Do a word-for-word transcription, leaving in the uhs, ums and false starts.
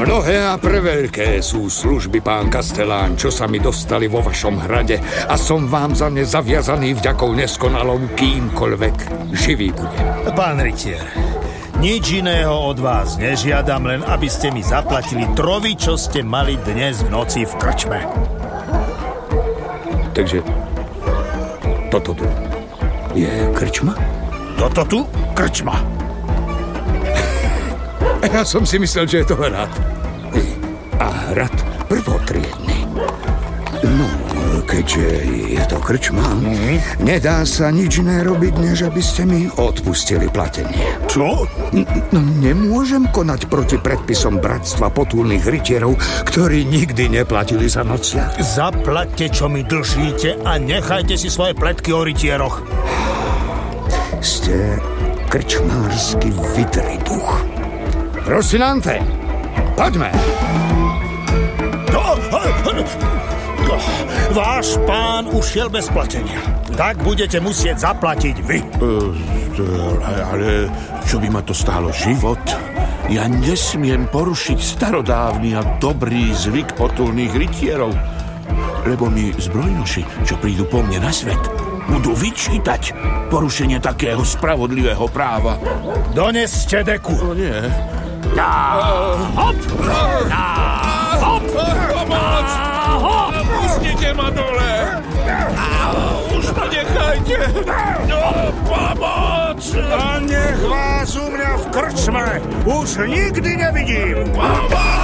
Mnohé a preveľké sú služby, pán Kastelán, čo sa mi dostali vo vašom hrade a som vám za ne zaviazaný vďakou neskonalou kýmkoľvek živý budem. Pán rytier, nič iného od vás nežiadam, len aby ste mi zaplatili trovi, čo ste mali dnes v noci v krčme. Takže toto tu je krčma? Toto tu? Krčma. Ja som si myslel, že je to hrad. A hrad prvotriedny. No, keďže je to krčma, mm-hmm. nedá sa nič iné robiť, než aby ste mi odpustili platenie. Čo? N- no, nemôžem konať proti predpisom bratstva potulných rytierov, ktorí nikdy neplatili za nociach. Zaplaťte, čo mi dlžíte a nechajte si svoje pletky o rytieroch. Ste krčmársky vidrý duch. Rocinante, poďme! Váš pán ušiel bez platenia. Tak budete musieť zaplatiť vy. Uh, ale čo by ma to stálo život? Ja nesmiem porušiť starodávny a dobrý zvyk potulných rytierov, lebo mi zbrojnoši, čo prídu po mne na svet, budú vyčítať porušenie takého spravodlivého práva. Doneste deku. O nie. Na, hop! Na, hop! Pomoc! Pustite ma dole! Už ma nechajte! No, pomoc! A nech vás u mňa v krčme už nikdy nevidím! Pomoc!